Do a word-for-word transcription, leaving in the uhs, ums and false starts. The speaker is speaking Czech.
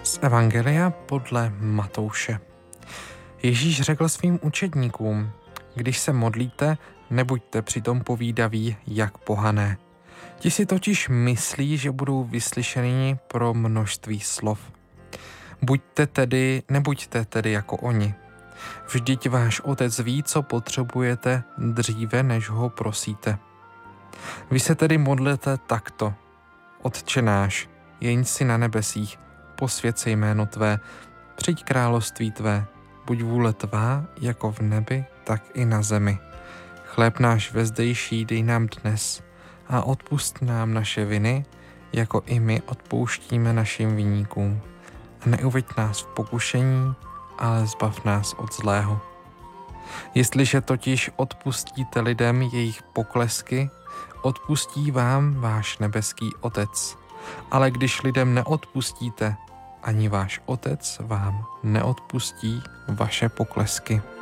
Z Evangelia podle Matouše. Ježíš řekl svým učedníkům: když se modlíte, nebuďte přitom povídaví jak pohané. Ti si totiž myslí, že budou vyslyšeni pro množství slov. Buďte tedy, nebuďte tedy jako oni. Vždyť váš otec ví, co potřebujete dříve, než ho prosíte. Vy se tedy modlete takto: Otče náš, jeň si na nebesích, posvěd se jméno tvé, přijď království tvé, buď vůle tvá, jako v nebi, tak i na zemi. Chléb náš vezdejší dej nám dnes a odpusť nám naše viny, jako i my odpouštíme našim viníkům. A neuveď nás v pokušení, ale zbav nás od zlého. Jestliže totiž odpustíte lidem jejich poklesky, odpustí vám váš nebeský Otec. Ale když lidem neodpustíte, ani váš Otec vám neodpustí vaše poklesky.